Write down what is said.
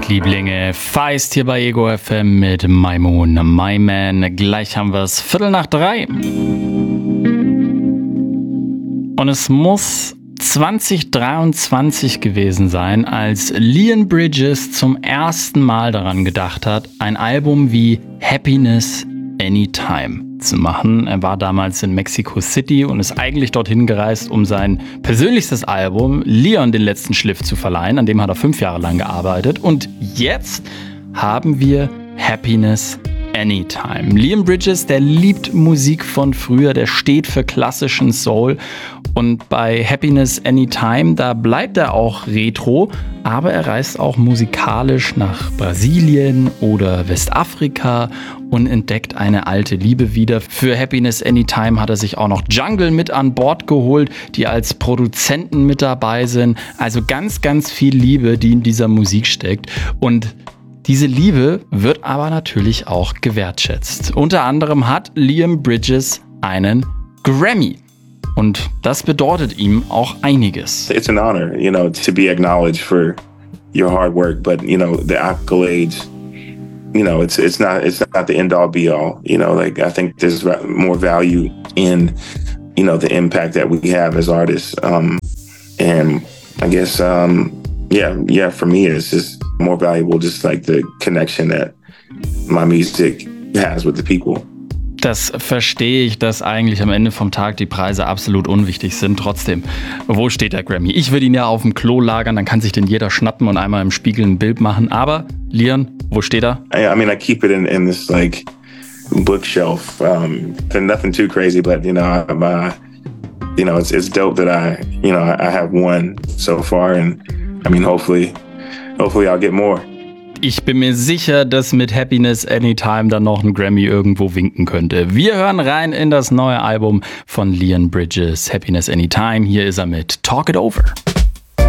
Musiklieblinge, Feist hier bei Ego FM mit My Moon, My Man. Gleich haben wir es 2:45. Und es muss 2023 gewesen sein, als Leon Bridges zum ersten Mal daran gedacht hat, ein Album wie Happiness Anytime zu machen. Er war damals in Mexico City und ist eigentlich dorthin gereist, um sein persönlichstes Album Leon den letzten Schliff zu verleihen. An dem hat er 5 Jahre lang gearbeitet. Und jetzt haben wir Happiness Anytime. Leon Bridges, der liebt Musik von früher, der steht für klassischen Soul. Und bei Happiness Anytime, da bleibt er auch retro, aber er reist auch musikalisch nach Brasilien oder Westafrika und entdeckt eine alte Liebe wieder. Für Happiness Anytime hat er sich auch noch Jungle mit an Bord geholt, die als Produzenten mit dabei sind. Also ganz, ganz viel Liebe, die in dieser Musik steckt. Und diese Liebe wird aber natürlich auch gewertschätzt. Unter anderem hat Leon Bridges einen Grammy. Und das bedeutet ihm auch einiges. It's an honor, to be acknowledged for your hard work, but the accolades, it's not the end all be all. I think there's more value in, the impact that we have as artists. And I guess, for me, it's just more valuable, just like the connection that my music has with the people. Das verstehe ich, dass eigentlich am Ende vom Tag die Preise absolut unwichtig sind. Trotzdem, wo steht der Grammy? Ich würde ihn ja auf dem Klo lagern, dann kann sich den jeder schnappen und einmal im Spiegel ein Bild machen. Aber, Leon, wo steht er? I keep it in this, bookshelf. Nothing too crazy, but, it's dope that I have one so far. And, hopefully I'll get more. Ich bin mir sicher, dass mit Happiness Anytime dann noch ein Grammy irgendwo winken könnte. Wir hören rein in das neue Album von Leon Bridges, Happiness Anytime. Hier ist er mit Talk It Over.